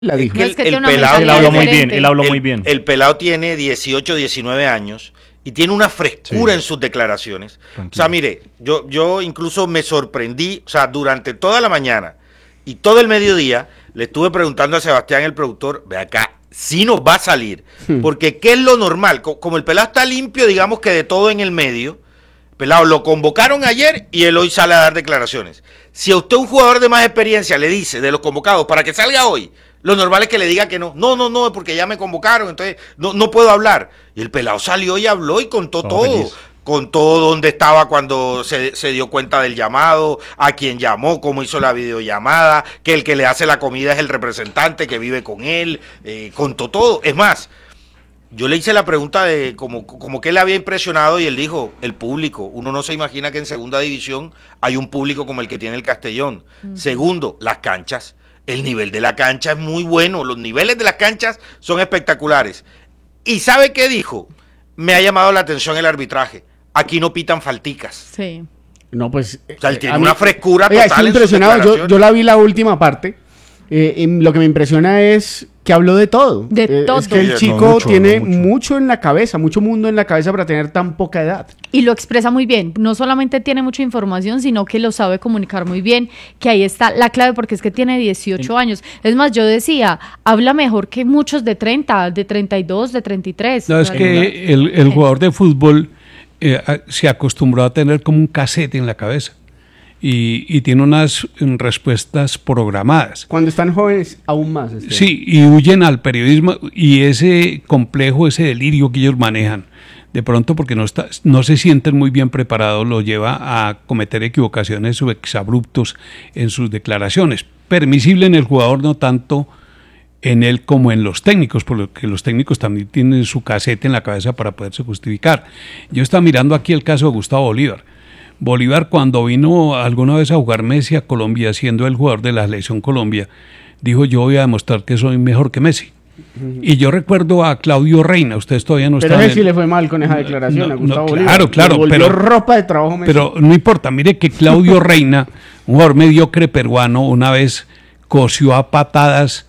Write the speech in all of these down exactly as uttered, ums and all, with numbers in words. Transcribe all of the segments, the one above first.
La dijo. No, el, es que el tiene una pelado Él habló muy diferente. bien, él habló el, muy bien. el pelado tiene dieciocho, diecinueve años y tiene una frescura Sí. en sus declaraciones. Tranquilo. O sea, mire, yo, yo incluso me sorprendí, o sea, durante toda la mañana y todo el mediodía le estuve preguntando a Sebastián, el productor, ve acá, si nos va a salir, porque ¿qué es lo normal? Co- Como el pelado está limpio, digamos que de todo en el medio, pelado, lo convocaron ayer y él hoy sale a dar declaraciones. Si a usted un jugador de más experiencia le dice de los convocados para que salga hoy, lo normal es que le diga que no. No, no, no, es porque ya me convocaron, entonces no, no puedo hablar. Y el pelado salió y habló y contó Estaba todo. feliz. Contó dónde estaba cuando se, se dio cuenta del llamado, a quién llamó, cómo hizo la videollamada, que el que le hace la comida es el representante que vive con él. Eh, contó todo. Es más, yo le hice la pregunta de como, como que le había impresionado y él dijo, el público. Uno no se imagina que en segunda división hay un público como el que tiene el Castellón. Uh-huh. Segundo, las canchas. El nivel de la cancha es muy bueno. Los niveles de las canchas son espectaculares. ¿Y sabe qué dijo? Me ha llamado la atención el arbitraje. Aquí no pitan falticas. Sí. No, pues... O sea, él tiene a mí- una frescura Oiga, total estoy en sus impresionado. Yo, declaraciones. yo la vi la última parte. Eh, y lo que me impresiona es que habló de todo. De Eh, todo. Es que el No, chico mucho, tiene no, mucho. mucho en la cabeza, mucho mundo en la cabeza para tener tan poca edad. Y lo expresa muy bien. No solamente tiene mucha información, sino que lo sabe comunicar muy bien, que ahí está la clave, porque es que tiene dieciocho años. Es más, yo decía, habla mejor que muchos de treinta, de treinta y dos, de treinta y tres. No, es que el, el jugador de fútbol eh, a- se acostumbró a tener como un cassette en la cabeza y, y tiene unas mm, respuestas programadas. Cuando están jóvenes, aún más. Esteban. Sí, y huyen al periodismo y ese complejo, ese delirio que ellos manejan, de pronto porque no, está, no se sienten muy bien preparados, lo lleva a cometer equivocaciones o exabruptos en sus declaraciones. Permisible en el jugador, no tanto en él como en los técnicos, porque los técnicos también tienen su casete en la cabeza para poderse justificar. Yo estaba mirando aquí el caso de Gustavo Bolívar. Bolívar, cuando vino alguna vez a jugar Messi a Colombia, siendo el jugador de la selección Colombia, dijo: yo voy a demostrar que soy mejor que Messi. Uh-huh. Y yo recuerdo a Claudio Reina, ustedes todavía no Pero están... ese sí le fue mal con esa declaración no, a Gustavo no, Bolívar. claro, claro, Le volvió pero- ropa de trabajo Messi. Pero no importa, mire que Claudio Reina, un jugador mediocre peruano, una vez cosió a patadas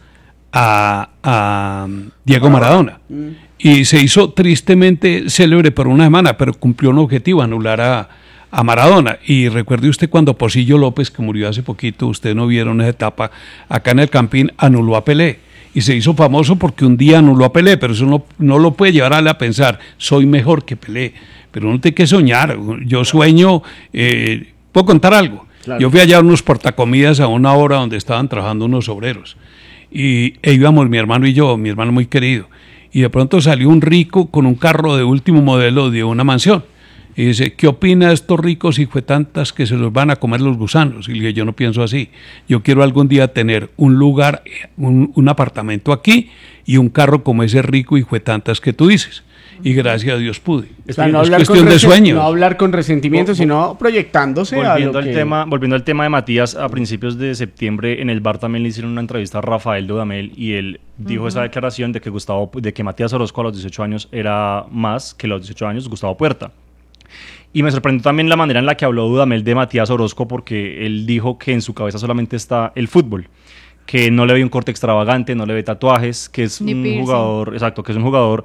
a, a Diego Maradona. Mm. Y se hizo tristemente célebre por una semana, pero cumplió un objetivo, anular a, a Maradona. Y recuerde usted cuando Pocillo López, que murió hace poquito, ustedes no vieron esa etapa, acá en el Campín anuló a Pelé. Y se hizo famoso porque un día anuló a Pelé, pero eso no, no lo puede llevar a él a pensar, soy mejor que Pelé. Pero uno tiene que soñar. Yo sueño, eh, ¿puedo contar algo? Claro. Yo fui allá a unos portacomidas a una hora donde estaban trabajando unos obreros. Y e íbamos mi hermano y yo, mi hermano muy querido. Y de pronto salió un rico con un carro de último modelo de una mansión. Y dice: ¿qué opina de estos ricos hijuetantas que se los van a comer los gusanos? Y le dije: yo no pienso así. Yo quiero algún día tener un lugar, un, un apartamento aquí y un carro como ese rico hijuetantas que tú dices. Y gracias a Dios pude. O sea, es no hablar cuestión con de resen- sueños. No hablar con resentimiento, sino proyectándose a Volviendo lo al, que... tema, volviendo al tema de Matías, a principios de septiembre en el bar también le hicieron una entrevista a Rafael Dudamel y él dijo uh-huh. esa declaración de que Gustavo, de que Matías Orozco a los dieciocho años era más que a los dieciocho años Gustavo Puerta. Y me sorprendió también la manera en la que habló Dudamel de Matías Orozco, porque él dijo que en su cabeza solamente está el fútbol, que no le ve un corte extravagante, no le ve tatuajes, que es Ni un piercing. jugador, exacto, que es un jugador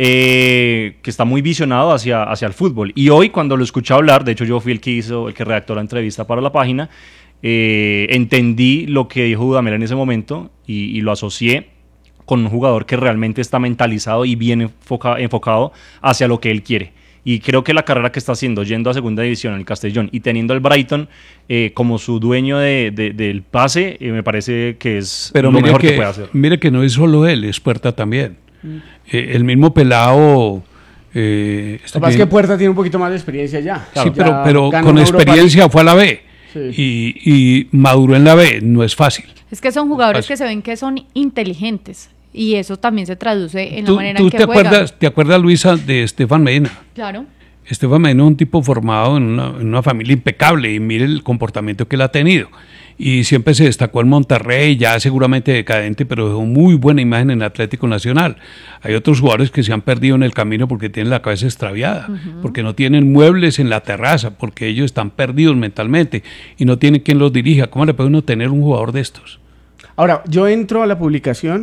eh, que está muy visionado hacia, hacia el fútbol. Y hoy cuando lo escuché hablar, de hecho yo fui el que hizo, el que redactó la entrevista para la página, eh, entendí lo que dijo Dudamel en ese momento y, y lo asocié con un jugador que realmente está mentalizado y bien enfoca, enfocado hacia lo que él quiere. Y creo que la carrera que está haciendo, yendo a segunda división en el Castellón y teniendo al Brighton eh, como su dueño de, de, del pase, eh, me parece que es Pero lo mire mejor que, que puede hacer. Mire que no es solo él, es Puerta también. Mm. Eh, el mismo pelado... Eh, Lo que pasa es que Puerta tiene un poquito más de experiencia ya. Claro, sí, ya pero, pero ganó con una Europa experiencia League. fue a la B. Sí. Y, y maduró en la B, no es fácil. Es que son jugadores que se ven que son inteligentes y eso también se traduce en la ¿Tú, manera tú en que te juegan. acuerdas, ¿Te acuerdas, Luisa, de Estefan Medina? Claro. Estefan Medina es un tipo formado en una, en una familia impecable y mire el comportamiento que él ha tenido. Y siempre se destacó en Monterrey, ya seguramente decadente, pero dejó muy buena imagen en Atlético Nacional. Hay otros jugadores que se han perdido en el camino porque tienen la cabeza extraviada, uh-huh. porque no tienen muebles en la terraza, porque ellos están perdidos mentalmente y no tienen quien los dirija. ¿Cómo le puede uno tener un jugador de estos? Ahora, yo entro a la publicación